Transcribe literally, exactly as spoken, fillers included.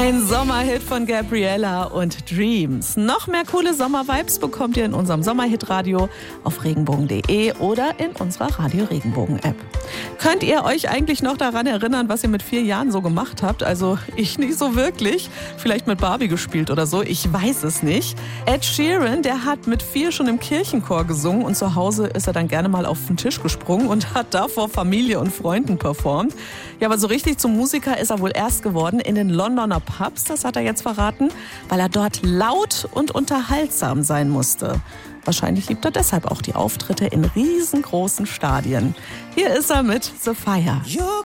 Ein Sommerhit von Gabriella und Dreams. Noch mehr coole Sommervibes bekommt ihr in unserem Sommerhit-Radio auf regenbogen punkt de oder in unserer Radio Regenbogen-App. Könnt ihr euch eigentlich noch daran erinnern, was ihr mit vier Jahren so gemacht habt? Also ich nicht so wirklich. Vielleicht mit Barbie gespielt oder so, ich weiß es nicht. Ed Sheeran, der hat mit vier schon im Kirchenchor gesungen und zu Hause ist er dann gerne mal auf den Tisch gesprungen und hat da vor Familie und Freunden performt. Ja, aber so richtig zum Musiker ist er wohl erst geworden in den Londoner Pubs, das hat er jetzt verraten, weil er dort laut und unterhaltsam sein musste. Wahrscheinlich liebt er deshalb auch die Auftritte in riesengroßen Stadien. Hier ist er mit The Fire. You're